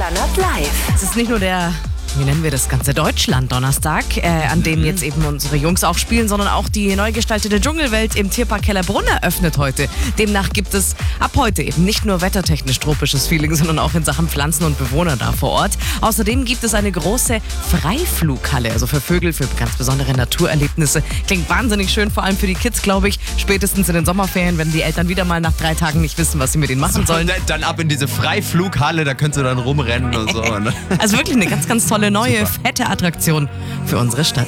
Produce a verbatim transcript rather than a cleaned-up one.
Plannert live. Es ist nicht nur der, wie nennen wir das Ganze, Deutschland-Donnerstag, äh, an dem jetzt eben unsere Jungs auch spielen, sondern auch die neu gestaltete Dschungelwelt im Tierpark Hellerbrunn eröffnet heute. Demnach gibt es ab heute eben nicht nur wettertechnisch tropisches Feeling, sondern auch in Sachen Pflanzen und Bewohner da vor Ort. Außerdem gibt es eine große Freiflughalle, also für Vögel, für ganz besondere Naturerlebnisse. Klingt wahnsinnig schön, vor allem für die Kids, glaube ich. Spätestens in den Sommerferien, wenn die Eltern wieder mal nach drei Tagen nicht wissen, was sie mit ihnen machen sollen. Dann, dann ab in diese Freiflughalle, da könntest du dann rumrennen und so. Ne? Also wirklich eine ganz, ganz tolle neue, Super. fette Attraktion für unsere Stadt.